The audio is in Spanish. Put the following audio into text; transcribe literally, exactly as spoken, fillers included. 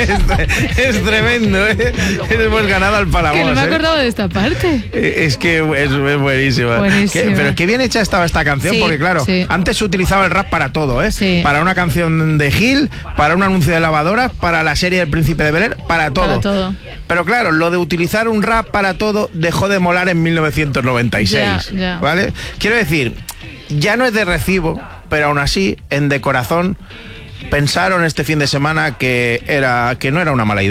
es, es tremendo, ¿eh? Hemos ganado al Palamos. Que no me ¿eh? acordaba de esta parte. Es que es, es buenísima. Buenísima. Qué, pero qué bien hecha estaba esta canción, Sí, porque claro, sí. antes se utilizaba el rap para todo, ¿eh? Sí. Para una canción de Gil, para un anuncio de lavadoras, para la serie El Príncipe de Bel-Air, para todo. Para todo. Pero claro, lo de utilizar un rap para todo dejó de molar en mil novecientos noventa y seis, Ya, ya. ¿vale? Quiero decir, ya no es de recibo, pero aún así, en De Corazón, pensaron este fin de semana que, era, que no era una mala idea.